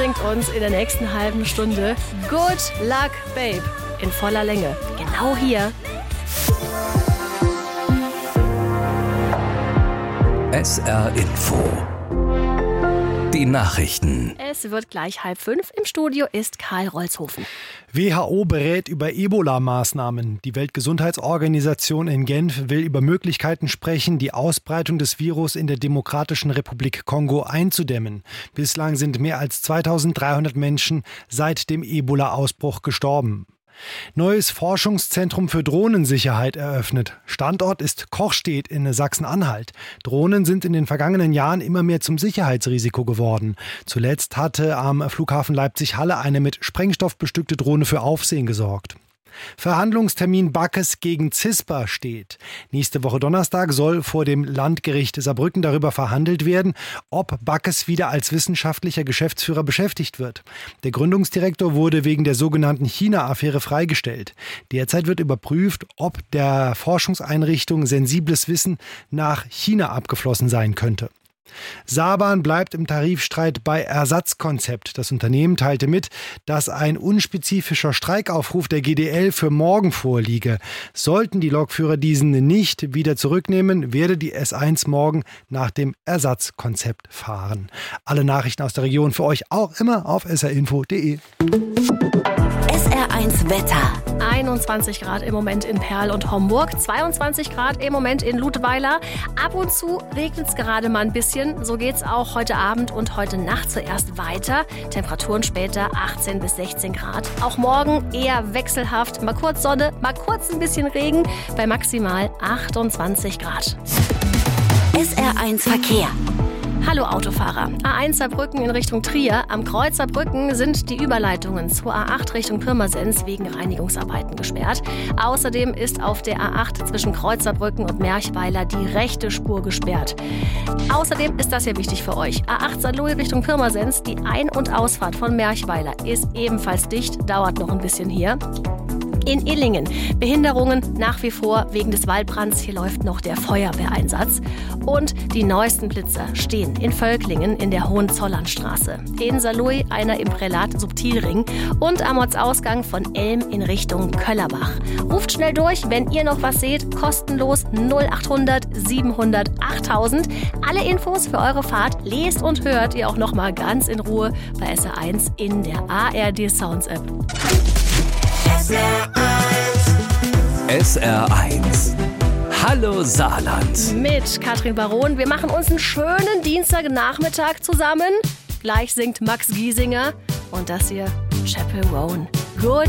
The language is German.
singt uns in der nächsten halben Stunde Good Luck Babe in voller Länge. Genau hier. SR Info. Die Nachrichten. Es wird gleich 4:30. Im Studio ist Karl Rolzhofen. WHO berät über Ebola-Maßnahmen. Die Weltgesundheitsorganisation in Genf will über Möglichkeiten sprechen, die Ausbreitung des Virus in der Demokratischen Republik Kongo einzudämmen. Bislang sind mehr als 2300 Menschen seit dem Ebola-Ausbruch gestorben. Neues Forschungszentrum für Drohnensicherheit eröffnet. Standort ist Kochstedt in Sachsen-Anhalt. Drohnen sind in den vergangenen Jahren immer mehr zum Sicherheitsrisiko geworden. Zuletzt hatte am Flughafen Leipzig-Halle eine mit Sprengstoff bestückte Drohne für Aufsehen gesorgt. Verhandlungstermin Backes gegen CISPA steht. Nächste Woche Donnerstag soll vor dem Landgericht Saarbrücken darüber verhandelt werden, ob Backes wieder als wissenschaftlicher Geschäftsführer beschäftigt wird. Der Gründungsdirektor wurde wegen der sogenannten China-Affäre freigestellt. Derzeit wird überprüft, ob der Forschungseinrichtung sensibles Wissen nach China abgeflossen sein könnte. Saarbahn bleibt im Tarifstreit bei Ersatzkonzept. Das Unternehmen teilte mit, dass ein unspezifischer Streikaufruf der GDL für morgen vorliege. Sollten die Lokführer diesen nicht wieder zurücknehmen, werde die S1 morgen nach dem Ersatzkonzept fahren. Alle Nachrichten aus der Region für euch auch immer auf srinfo.de. SR1 Wetter. 21 Grad im Moment in Perl und Homburg, 22 Grad im Moment in Ludweiler. Ab und zu regnet es gerade mal ein bisschen. So geht es auch heute Abend und heute Nacht zuerst weiter. Temperaturen später 18 bis 16 Grad. Auch morgen eher wechselhaft. Mal kurz Sonne, mal kurz ein bisschen Regen bei maximal 28 Grad. SR1 Verkehr. Hallo Autofahrer. A1 Saarbrücken in Richtung Trier. Am Kreuz Saarbrücken sind die Überleitungen zur A8 Richtung Pirmasens wegen Reinigungsarbeiten gesperrt. Außerdem ist auf der A8 zwischen Kreuz Saarbrücken und Merchweiler die rechte Spur gesperrt. Außerdem ist das ja wichtig für euch. A8 Saarlouis Richtung Pirmasens, die Ein- und Ausfahrt von Merchweiler ist ebenfalls dicht, dauert noch ein bisschen hier. In Illingen Behinderungen nach wie vor wegen des Waldbrands. Hier läuft noch der Feuerwehreinsatz. Und die neuesten Blitzer stehen in Völklingen in der Hohenzollernstraße. In Saarlouis einer im Prälat Subtilring und am Ortsausgang von Elm in Richtung Köllerbach. Ruft schnell durch, wenn ihr noch was seht. Kostenlos 0800 700 8000. Alle Infos für eure Fahrt lest und hört ihr auch noch mal ganz in Ruhe bei SR1 in der ARD Sounds App. SR1. Hallo Saarland. Mit Katrin Baron. Wir machen uns einen schönen Dienstagnachmittag zusammen. Gleich singt Max Giesinger und das hier Chapel Roan. Good